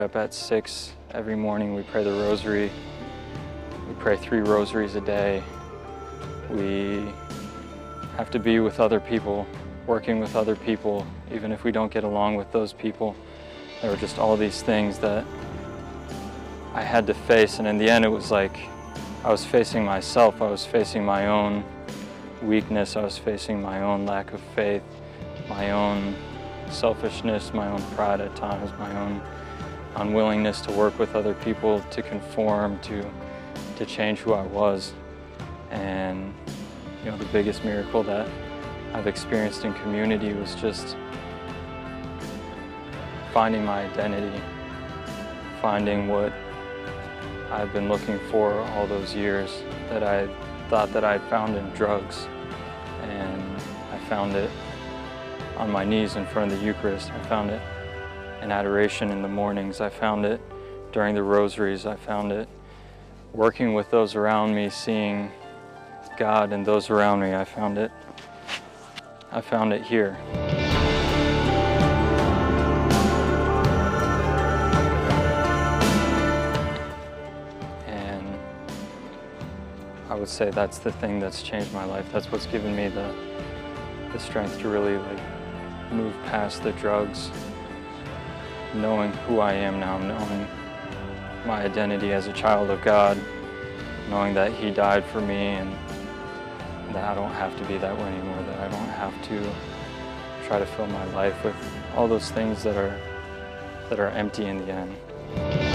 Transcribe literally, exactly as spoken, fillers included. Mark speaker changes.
Speaker 1: Up at six every morning, we pray the rosary. We pray three rosaries a day. We have to be with other people, working with other people, even if we don't get along with those people. There were just all these things that I had to face, and in the end it was like I was facing myself. I was facing my own weakness. I was facing my own lack of faith, my own selfishness, my own pride at times, my own unwillingness to work with other people, to conform, to to change who I was. And you know, the biggest miracle that I've experienced in community was just finding my identity, finding what I've been looking for all those years, that I thought that I'd found in drugs. And I found it on my knees in front of the Eucharist. I found it in adoration in the mornings. I found it during the rosaries. I found it working with those around me, seeing God in those around me. I found it, I found it here. And I would say that's the thing that's changed my life. That's what's given me the, the strength to really like move past the drugs, knowing who I am now, knowing my identity as a child of God, knowing that He died for me and that I don't have to be that way anymore, that I don't have to try to fill my life with all those things that are, that are empty in the end.